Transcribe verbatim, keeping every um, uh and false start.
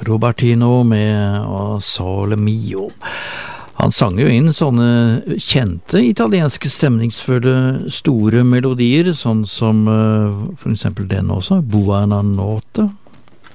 Robertino med og Sole Mio. Han sang jo inn sånne kjente italienske stemningsfulle store melodier, sånn som uh, for eksempel den også, Buonanotte.